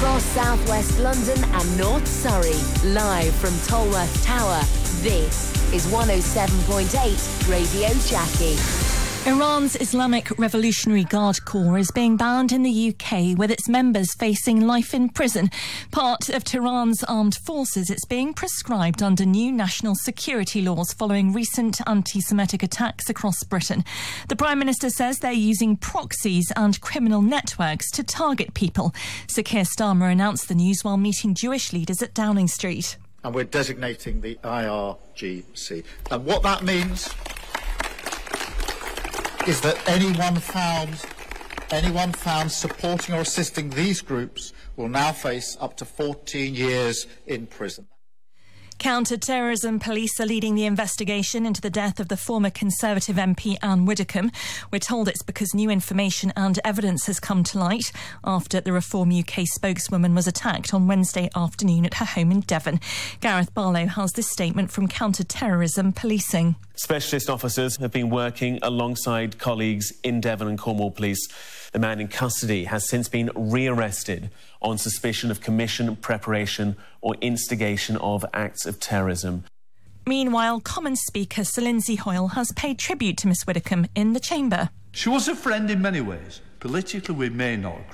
Across southwest London and North Surrey, live from Tolworth Tower, this is 107.8 Radio Jackie. Iran's Islamic Revolutionary Guard Corps is being banned in the UK, with its members facing life in prison. Part of Tehran's armed forces, it's being prescribed under new national security laws following recent anti-Semitic attacks across Britain. The Prime Minister says they're using proxies and criminal networks to target people. Sir Keir Starmer announced the news while meeting Jewish leaders at Downing Street. And we're designating the IRGC. And what that means is that anyone found supporting or assisting these groups will now face up to 14 years in prison. Counter-terrorism police are leading the investigation into the death of the former Conservative MP Anne Widdecombe. We're told it's because new information and evidence has come to light after the Reform UK spokeswoman was attacked on Wednesday afternoon at her home in Devon. Gareth Barlow has this statement from Counter-Terrorism Policing. Specialist officers have been working alongside colleagues in Devon and Cornwall Police. The man in custody has since been rearrested on suspicion of commission, preparation or instigation of acts of terrorism. Meanwhile, Commons Speaker Sir Lindsay Hoyle has paid tribute to Miss Widdecombe in the Chamber. She was a friend in many ways. Politically, we may not agree.